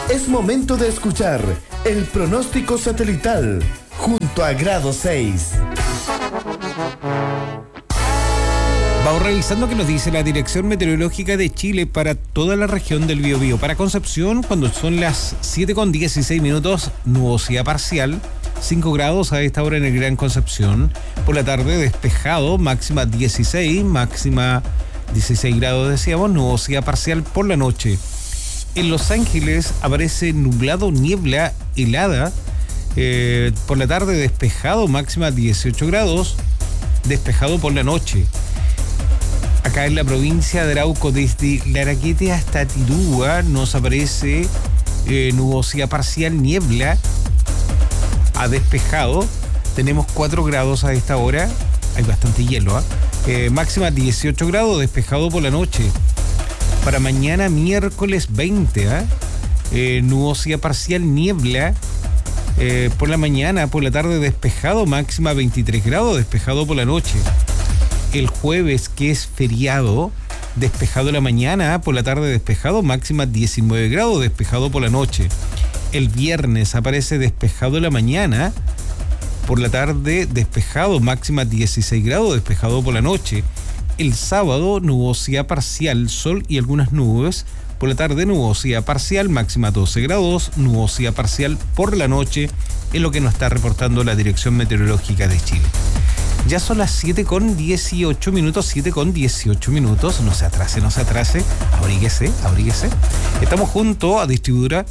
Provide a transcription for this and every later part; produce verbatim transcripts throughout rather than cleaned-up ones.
Es momento de escuchar el pronóstico satelital junto a Grado seis. Vamos revisando qué nos dice la Dirección Meteorológica de Chile para toda la región del Biobío. Para Concepción, cuando son las siete con dieciséis minutos, nubosidad parcial, cinco grados a esta hora en el Gran Concepción. Por la tarde, despejado, máxima dieciséis, máxima dieciséis grados, decíamos, nubosidad parcial por la noche. En Los Ángeles aparece nublado, niebla, helada. Eh, por la tarde, despejado, máxima dieciocho grados, despejado por la noche. Acá en la provincia de Arauco, desde Laraquete hasta Tirúa, nos aparece eh, nubosidad parcial, niebla, a despejado. Tenemos cuatro grados a esta hora. Hay bastante hielo, ¿eh? Eh, máxima dieciocho grados, despejado por la noche. Para mañana, miércoles veinte, ¿eh? Eh, nubosidad parcial, niebla. Eh, por la mañana, por la tarde, despejado, máxima veintitrés grados, despejado por la noche. El jueves, que es feriado, despejado la mañana, por la tarde despejado, máxima diecinueve grados, despejado por la noche. El viernes aparece despejado la mañana, por la tarde despejado, máxima dieciséis grados, despejado por la noche. El sábado, nubosidad parcial, sol y algunas nubes. Por la tarde, nubosidad parcial, máxima doce grados, nubosidad parcial por la noche, es lo que nos está reportando la Dirección Meteorológica de Chile. Ya son las siete con dieciocho minutos, siete con dieciocho minutos. No se atrase, no se atrase. Abríguese, abríguese. Estamos junto a distribuidora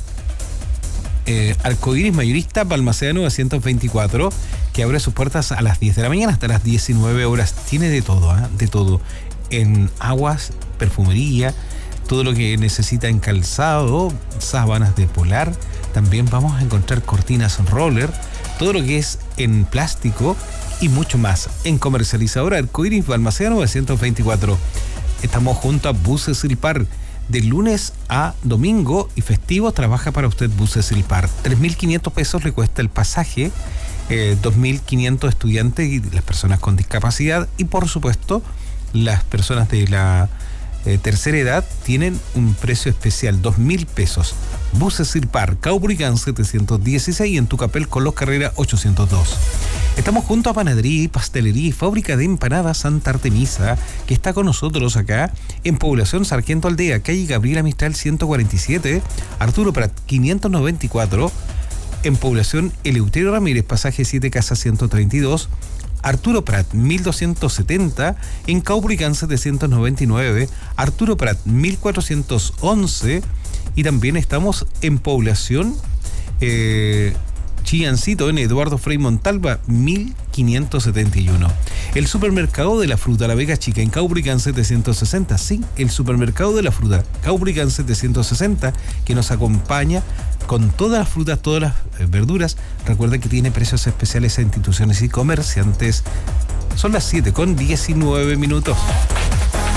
eh, Arcoíris Mayorista Balmaceda novecientos veinticuatro, que abre sus puertas a las diez de la mañana hasta las diecinueve horas. Tiene de todo, ¿eh? De todo. En aguas, perfumería, todo lo que necesita en calzado, sábanas de polar. También vamos a encontrar cortinas roller, todo lo que es en plástico y mucho más. En comercializadora Arcoíris Balmaceda novecientos veinticuatro. Estamos junto a Buses Silpar. De lunes a domingo y festivos trabaja para usted Buses Silpar. tres mil quinientos pesos le cuesta el pasaje, eh, dos mil quinientos estudiantes y las personas con discapacidad, y por supuesto las personas de la eh, tercera edad tienen un precio especial, dos mil pesos. Buses Silpar, Caubricán setecientos dieciséis y en Tucapel con los Carrera ochocientos dos. Estamos junto a Panadería y Pastelería y Fábrica de Empanadas Santa Artemisa, que está con nosotros acá en Población Sargento Aldea, calle Gabriela Mistral ciento cuarenta y siete, Arturo Prat quinientos noventa y cuatro, en Población Eleuterio Ramírez, pasaje siete Casa ciento treinta y dos, Arturo Prat mil doscientos setenta, en Caubricán setecientos noventa y nueve, Arturo Prat mil cuatrocientos once, y también estamos en Población eh, Chillancito en Eduardo Frei Montalva mil quinientos setenta y uno. El supermercado de la fruta La Vega Chica en Caubricán setecientos sesenta. Sí, el supermercado de la fruta Caubricán setecientos sesenta, que nos acompaña con todas las frutas, todas las eh, verduras. Recuerda que tiene precios especiales a instituciones y comerciantes. Son las siete con diecinueve minutos.